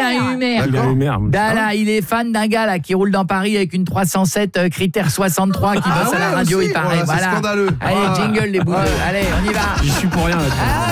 Humer. Là, il est fan d'un gars là qui roule dans Paris avec une 307 critère 63 qui bosse à la radio, il paraît. Voilà. C'est scandaleux. Allez, jingle les boules. Allez, on y va. J'y suis pour rien là.